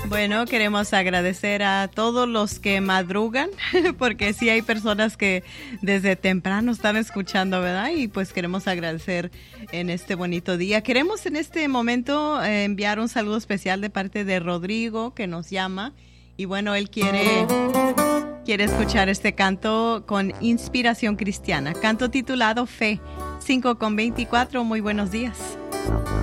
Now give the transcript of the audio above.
Bueno, queremos agradecer a todos los que madrugan, porque sí hay personas que desde temprano están escuchando, ¿verdad? Y pues queremos agradecer en este bonito día. Queremos en este momento enviar un saludo especial de parte de Rodrigo, que nos llama. Y bueno, él quiere escuchar este canto con inspiración cristiana. Canto titulado Fe, 5:24. Muy buenos días.